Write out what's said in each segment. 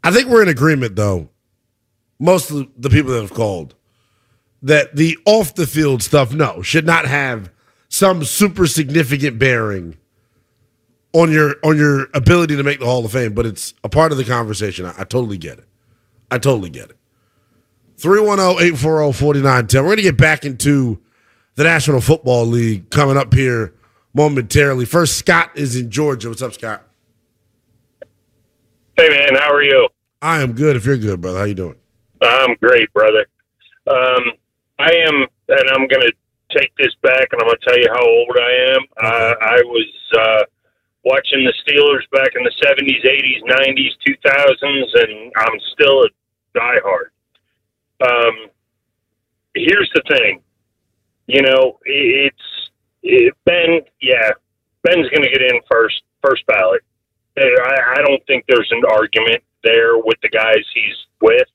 I think we're in agreement, though, most of the people that have called, that the off-the-field stuff, should not have some super significant bearing on your ability to make the Hall of Fame, but it's a part of the conversation. I totally get it. 310-840-4910. We're going to get back into the National Football League coming up here momentarily. First, Scott is in Georgia. What's up, Scott? Hey, man. How are you? I am good. If you're good, brother, how you doing? I'm great, brother. I am, and I'm going to take this back, and I'm going to tell you how old I am. Okay. I was watching the Steelers back in the 70s, 80s, 90s, 2000s, and I'm still a diehard. Here's the thing. Ben's going to get in first ballot. I don't think there's an argument there with the guys he's with,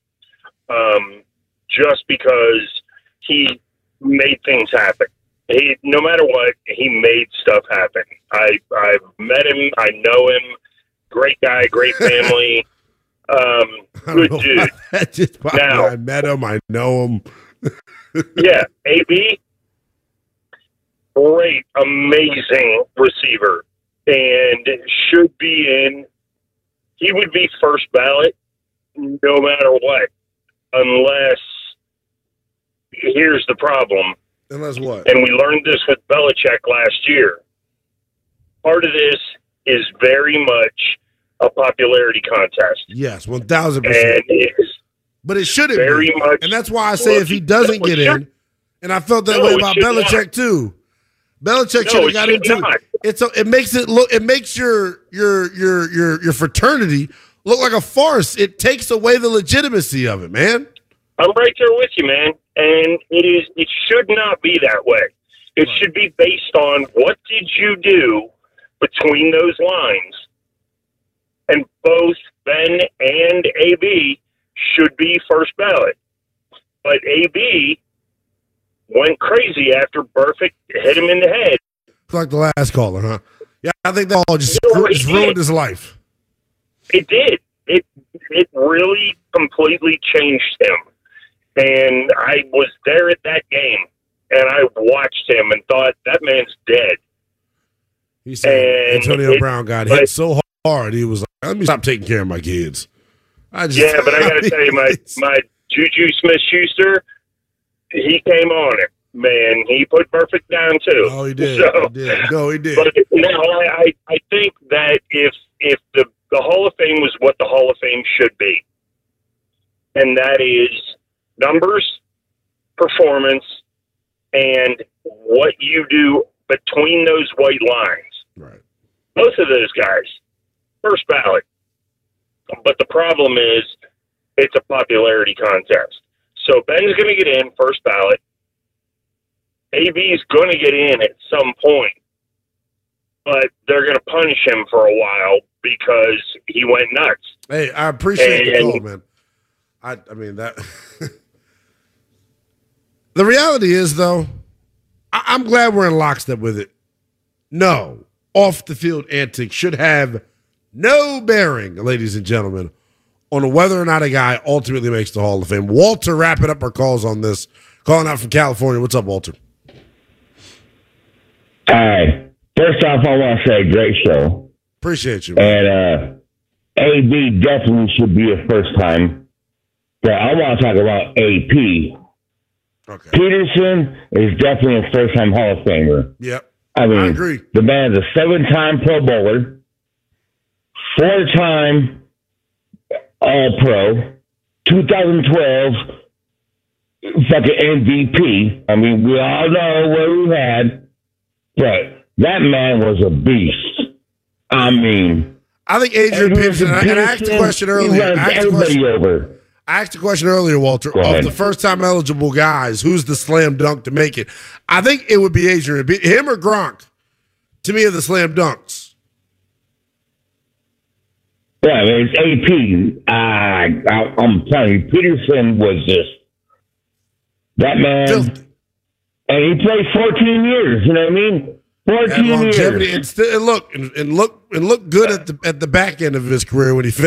just because he made things happen. No matter what, he made stuff happen. I've met him. I know him. Great guy, great family. Good dude. Now, I met him. I know him. Yeah, AB, great, amazing receiver, and should be in. He would be first ballot no matter what, unless, here's the problem. Unless what? And we learned this with Belichick last year. Part of this is very much a popularity contest. Yes, 1,000%. And but it shouldn't very be. much. And that's why I say if he doesn't get in, and I felt that way about Belichick too. Belichick should have got in too. It makes it look. It makes your fraternity look like a farce. It takes away the legitimacy of it, man. I'm right there with you, man. And it should not be that way. It should be based on what did you do between those lines. And both Ben and AB should be first ballot. But AB went crazy after Burfict hit him in the head. Like the last caller, huh? Yeah, I think that all just ruined his life. It did. It really completely changed him. And I was there at that game, and I watched him and thought, that man's dead. He said Antonio Brown got hit so hard, he was like, let me stop taking care of my kids. But I got to tell you, my Juju Smith-Schuster, he came on it. Man, he put Burfict down, too. Oh, he did. So, he did. But now I think that if the Hall of Fame was what the Hall of Fame should be, and that is numbers, performance, and what you do between those white lines. Right. Both of those guys, first ballot. But the problem is it's a popularity contest. So Ben's going to get in first ballot. AB's going to get in at some point, but they're going to punish him for a while because he went nuts. Hey, I appreciate the call, man. I mean, that... The reality is, though, I'm glad we're in lockstep with it. No, off-the-field antics should have no bearing, ladies and gentlemen, on whether or not a guy ultimately makes the Hall of Fame. Walter, wrapping up our calls on this. Calling out from California. What's up, Walter? Hi. First off, I want to say great show. Appreciate you, man. And AB definitely should be a first time. But I want to talk about AP. Okay. Peterson is definitely a first-time Hall of Famer. Yep. I mean, I agree. The man is a 7-time Pro Bowler, 4-time All-Pro, 2012 fucking MVP. I mean, we all know what we had, but that man was a beast. I mean, I think Adrian Peterson, and I asked the question earlier. I asked the question earlier, Walter, of the first-time eligible guys, who's the slam dunk to make it? I think it would be Adrian. Him or Gronk, to me, are the slam dunks. Yeah, I mean, it's AP. I'm telling you, Peterson was just that man. Filthy. And he played 14 years, you know what I mean? 14 years. And look good at the back end of his career when he finished.